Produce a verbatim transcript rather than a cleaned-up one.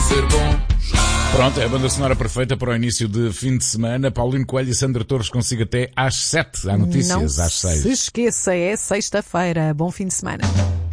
ser bom. Pronto, é a banda sonora perfeita para o início de fim de semana. Paulino Coelho e Sandra Torres consigo até às sete. Há notícias Não às seis. se esqueça, é sexta-feira. Bom fim de semana.